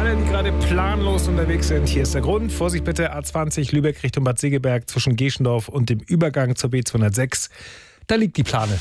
alle, die gerade planlos unterwegs sind, hier ist der Grund. Vorsicht bitte, A20 Lübeck Richtung Bad Segeberg zwischen Geschendorf und dem Übergang zur B206. Da liegt die Plane.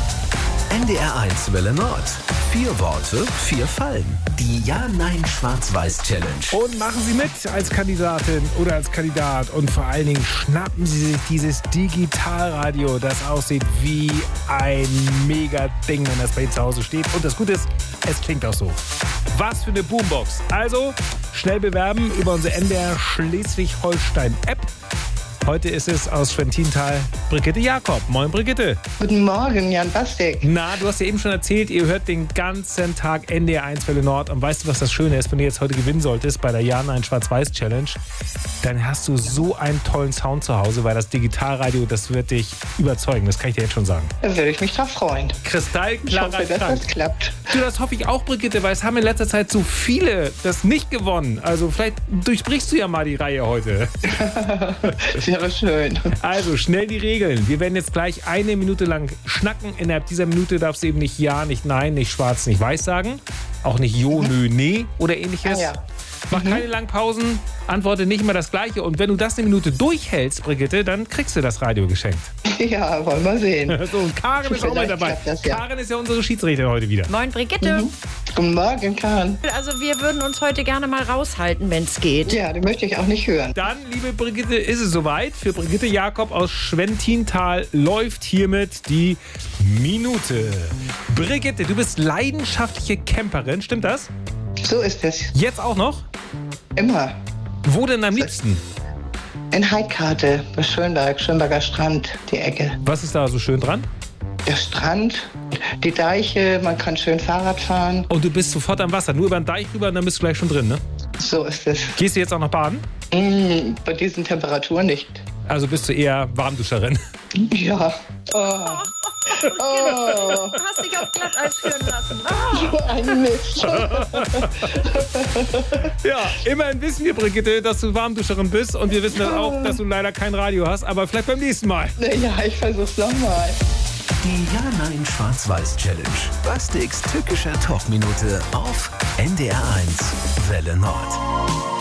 NDR1 Welle Nord. 4 Worte, 4 Fallen. Die Ja-Nein-Schwarz-Weiß-Challenge. Und machen Sie mit als Kandidatin oder als Kandidat. Und vor allen Dingen schnappen Sie sich dieses Digitalradio, das aussieht wie ein Mega-Ding, wenn das bei Ihnen zu Hause steht. Und das Gute ist, es klingt auch so. Was für eine Boombox. Also schnell bewerben über unsere NDR Schleswig-Holstein-App. Heute ist es aus Schwentintal Brigitte Jakob. Moin Brigitte. Guten Morgen, Jan Bastek. Na, du hast ja eben schon erzählt, ihr hört den ganzen Tag NDR1 Welle Nord. Und weißt du, was das Schöne ist, wenn du jetzt heute gewinnen solltest bei der Ja-Nein-Schwarz-Weiß-Challenge? Dann hast du so einen tollen Sound zu Hause, weil das Digitalradio, das wird dich überzeugen. Das kann ich dir jetzt schon sagen. Da würde ich mich drauf freuen. Kristallklarer Ich hoffe, dass das klappt. Du, das hoffe ich auch, Brigitte, weil es haben in letzter Zeit so viele das nicht gewonnen. Also vielleicht durchbrichst du ja mal die Reihe heute. Wäre schön. Also schnell die Regeln. Wir werden jetzt gleich 1 Minute lang schnacken. Innerhalb dieser Minute darfst du eben nicht Ja, nicht Nein, nicht Schwarz, nicht Weiß sagen. Auch nicht Jo, Nö, Nee oder ähnliches. Ah, ja. Mach keine langen Pausen, antworte nicht immer das Gleiche. Und wenn du das 1 Minute durchhältst, Brigitte, dann kriegst du das Radio geschenkt. Ja, wollen wir sehen. So, und Karin ist auch mal dabei. Das, ja. Karin ist ja unsere Schiedsrichterin heute wieder. Moin Brigitte. Guten Morgen, Karin. Also wir würden uns heute gerne mal raushalten, wenn es geht. Ja, die möchte ich auch nicht hören. Dann, liebe Brigitte, ist es soweit. Für Brigitte Jakob aus Schwentintal läuft hiermit die Minute. Brigitte, du bist leidenschaftliche Camperin, stimmt das? So ist es. Jetzt auch noch? Immer. Wo denn am liebsten? In Heidkarte, bei Schönberger Strand, die Ecke. Was ist da so schön dran? Der Strand, die Deiche, man kann schön Fahrrad fahren. Und du bist sofort am Wasser, nur über den Deich rüber und dann bist du gleich schon drin, ne? So ist es. Gehst du jetzt auch noch baden? Bei diesen Temperaturen nicht. Also bist du eher Warmduscherin? Ja. Oh. Du hast dich auf Glatteis führen lassen. So ein Mist. Ja, immerhin wissen wir, Brigitte, dass du Warmduscherin bist und wir wissen dann auch, dass du leider kein Radio hast, aber vielleicht beim nächsten Mal. Ja, ich versuch's nochmal. Die Ja-Nein-Schwarz-Weiß-Challenge. Bastiks tückischer Talkminute auf NDR1 Welle Nord.